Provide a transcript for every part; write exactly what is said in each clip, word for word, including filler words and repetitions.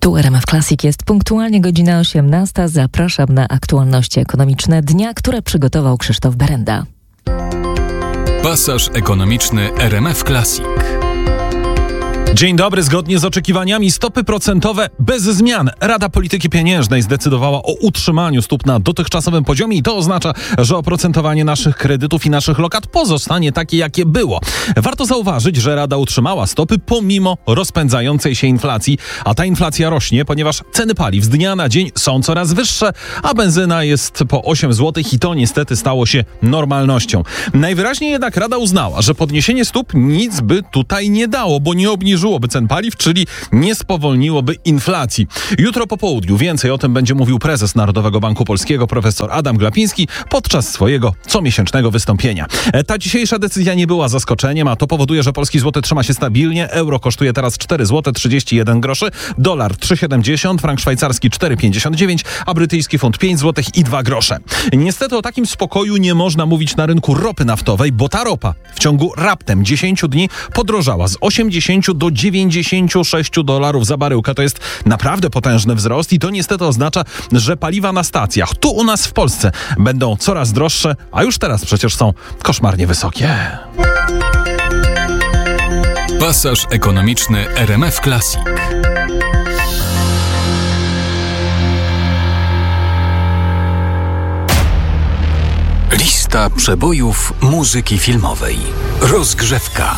Tu R M F Classic, jest punktualnie godzina osiemnasta. Zapraszam na aktualności ekonomiczne dnia, które przygotował Krzysztof Berenda. Pasaż ekonomiczny R M F Classic. Dzień dobry. Zgodnie z oczekiwaniami stopy procentowe bez zmian. Rada Polityki Pieniężnej zdecydowała o utrzymaniu stóp na dotychczasowym poziomie i to oznacza, że oprocentowanie naszych kredytów i naszych lokat pozostanie takie, jakie było. Warto zauważyć, że Rada utrzymała stopy pomimo rozpędzającej się inflacji, a ta inflacja rośnie, ponieważ ceny paliw z dnia na dzień są coraz wyższe, a benzyna jest po osiem złotych i to niestety stało się normalnością. Najwyraźniej jednak Rada uznała, że podniesienie stóp nic by tutaj nie dało, bo nie obniżyło by cen paliw, czyli nie spowolniłoby inflacji. Jutro po południu więcej o tym będzie mówił prezes Narodowego Banku Polskiego profesor Adam Glapiński podczas swojego comiesięcznego wystąpienia. Ta dzisiejsza decyzja nie była zaskoczeniem, a to powoduje, że polski złoty trzyma się stabilnie. Euro kosztuje teraz cztery złote trzydzieści jeden groszy, dolar trzy siedemdziesiąt, frank szwajcarski cztery pięćdziesiąt dziewięć, a brytyjski funt pięć złotych i dwa grosze. Niestety o takim spokoju nie można mówić na rynku ropy naftowej, bo ta ropa w ciągu raptem dziesięciu dni podrożała z osiemdziesięciu do dziewięćdziesięciu sześciu dolarów za baryłkę. To jest naprawdę potężny wzrost i to niestety oznacza, że paliwa na stacjach tu u nas w Polsce będą coraz droższe, a już teraz przecież są koszmarnie wysokie. Pasaż ekonomiczny R M F Classic. Lista przebojów muzyki filmowej. Rozgrzewka.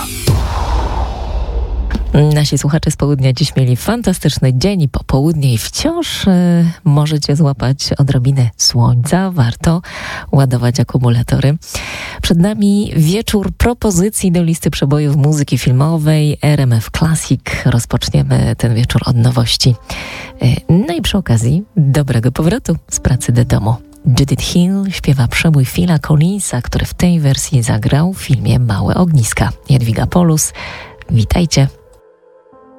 Nasi słuchacze z południa dziś mieli fantastyczny dzień i popołudnie i wciąż y, możecie złapać odrobinę słońca. Warto ładować akumulatory. Przed nami wieczór propozycji do listy przebojów muzyki filmowej R M F Classic. Rozpoczniemy ten wieczór od nowości. Y, no i przy okazji dobrego powrotu z pracy do domu. Judith Hill śpiewa przebój Phila Collinsa, który w tej wersji zagrał w filmie Małe ogniska. Jadwiga Polus, witajcie.